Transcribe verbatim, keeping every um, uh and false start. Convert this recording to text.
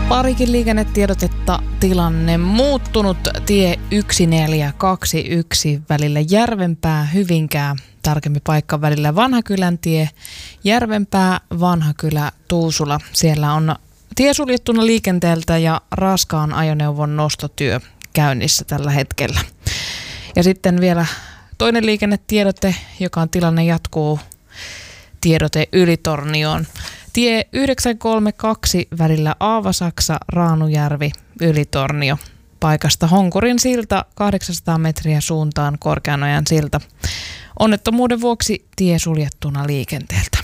Parikin liikennetiedotetta. Tilanne muuttunut. Tie yksi neljä kaksi yksi välillä Järvenpää Hyvinkää. Tarkemmin paikka välillä Vanhakylän tie, Järvenpää, Vanhakylä, Tuusula. Siellä on tie suljettuna liikenteeltä ja raskaan ajoneuvon nostotyö käynnissä tällä hetkellä. Ja sitten vielä toinen liikennetiedote, joka on tilanne jatkuu. Tiedote Ylitornioon. Tie yhdeksän kolme kaksi välillä Aavasaksa, Raanujärvi, Ylitornio. Paikasta Honkurin silta kahdeksansataa metriä suuntaan Korkeanojan silta. Onnettomuuden vuoksi tie suljettuna liikenteeltä.